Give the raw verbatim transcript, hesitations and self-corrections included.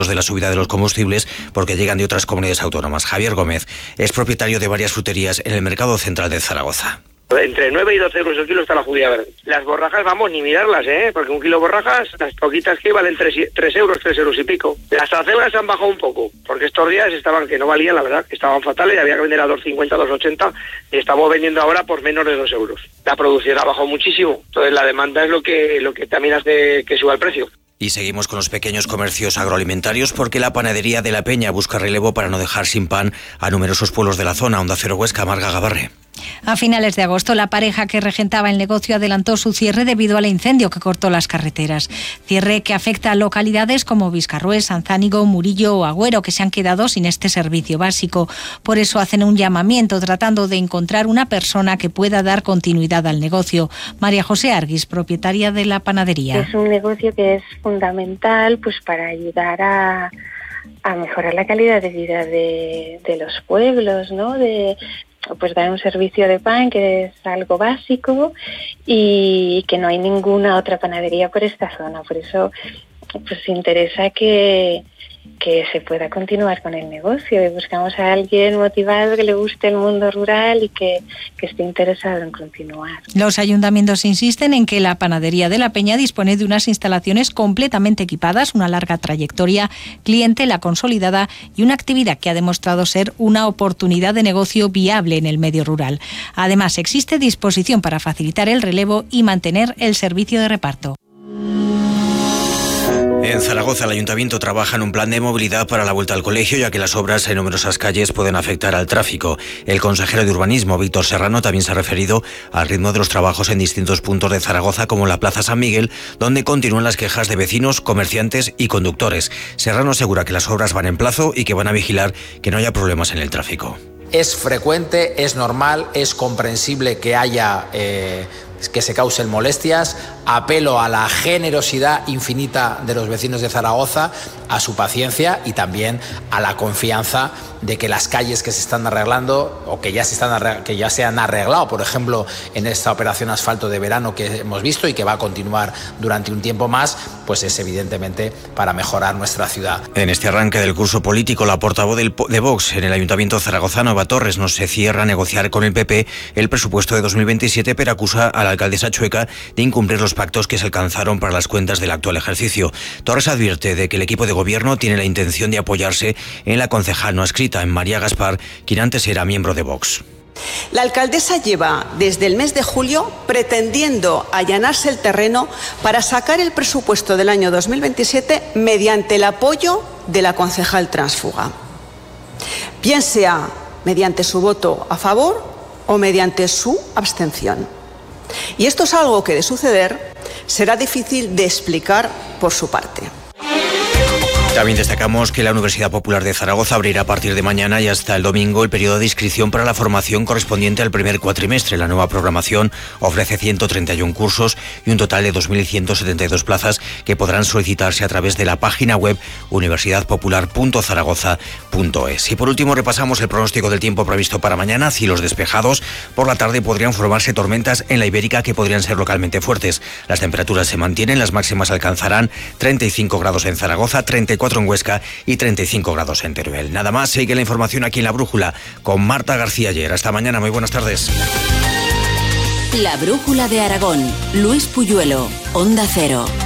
de la subida de los combustibles porque llegan de otras comunidades autónomas. Javier Gómez es propietario de varias fruterías en el mercado central de Zaragoza. Entre nueve y doce euros el kilo está la judía verde. Las borrajas, vamos, ni mirarlas, ¿eh? Porque un kilo de borrajas, las poquitas que valen tres euros, tres euros y pico. Las acelgas han bajado un poco, porque estos días estaban, que no valían, la verdad, que estaban fatales, había que vender a dos cincuenta, dos ochenta, y estamos vendiendo ahora por menos de dos euros. La producción ha bajado muchísimo, entonces la demanda es lo que, lo que también hace que suba el precio. Y seguimos con los pequeños comercios agroalimentarios porque la panadería de La Peña busca relevo para no dejar sin pan a numerosos pueblos de la zona. Onda Cero Huesca, Marga Gabarre. A finales de agosto, la pareja que regentaba el negocio adelantó su cierre debido al incendio que cortó las carreteras. Cierre que afecta a localidades como Viscarrués, Sanzánigo, Murillo o Agüero, que se han quedado sin este servicio básico. Por eso hacen un llamamiento tratando de encontrar una persona que pueda dar continuidad al negocio. María José Arguis, propietaria de la panadería. Es un negocio que es fundamental pues para ayudar a, a mejorar la calidad de vida de, de los pueblos, ¿no? De pues dar un servicio de pan que es algo básico y que no hay ninguna otra panadería por esta zona. Por eso pues interesa que, que se pueda continuar con el negocio y buscamos a alguien motivado que le guste el mundo rural y que, que esté interesado en continuar. Los ayuntamientos insisten en que la panadería de La Peña dispone de unas instalaciones completamente equipadas, una larga trayectoria, clientela consolidada y una actividad que ha demostrado ser una oportunidad de negocio viable en el medio rural. Además, existe disposición para facilitar el relevo y mantener el servicio de reparto. En Zaragoza, el Ayuntamiento trabaja en un plan de movilidad para la vuelta al colegio, ya que las obras en numerosas calles pueden afectar al tráfico. El consejero de Urbanismo, Víctor Serrano, también se ha referido al ritmo de los trabajos en distintos puntos de Zaragoza, como la Plaza San Miguel, donde continúan las quejas de vecinos, comerciantes y conductores. Serrano asegura que las obras van en plazo y que van a vigilar que no haya problemas en el tráfico. Es frecuente, es normal, es comprensible que haya... Eh... que se causen molestias. Apelo a la generosidad infinita de los vecinos de Zaragoza, a su paciencia y también a la confianza de que las calles que se están arreglando o que ya se están arregl- que ya se han arreglado, por ejemplo, en esta operación asfalto de verano que hemos visto y que va a continuar durante un tiempo más, pues es evidentemente para mejorar nuestra ciudad. En este arranque del curso político, la portavoz del, de Vox en el Ayuntamiento zaragozano, Eva Torres, no se cierra a negociar con el P P el presupuesto de dos mil veintisiete, pero acusa a la alcaldesa Chueca de incumplir los pactos que se alcanzaron para las cuentas del actual ejercicio. Torres advierte de que el equipo de gobierno tiene la intención de apoyarse en la concejal no adscrita, en María Gaspar, quien antes era miembro de Vox. La alcaldesa lleva desde el mes de julio pretendiendo allanarse el terreno para sacar el presupuesto del año dos mil veintisiete mediante el apoyo de la concejal tránsfuga, bien sea mediante su voto a favor o mediante su abstención. Y esto es algo que, de suceder, será difícil de explicar por su parte. También destacamos que la Universidad Popular de Zaragoza abrirá a partir de mañana y hasta el domingo el periodo de inscripción para la formación correspondiente al primer cuatrimestre. La nueva programación ofrece ciento treinta y uno cursos y un total de dos mil ciento setenta y dos plazas que podrán solicitarse a través de la página web universidad popular punto zaragoza punto es. Y por último repasamos el pronóstico del tiempo previsto para mañana. Cielos despejados. Por la tarde podrían formarse tormentas en la Ibérica que podrían ser localmente fuertes. Las temperaturas se mantienen, las máximas alcanzarán treinta y cinco grados en Zaragoza, treinta y cuatro en Huesca y treinta y cinco grados en Teruel. Nada más, sigue la información aquí en La Brújula con Marta García Ayer. Hasta mañana, muy buenas tardes. La Brújula de Aragón, Luis Puyuelo, Onda Cero.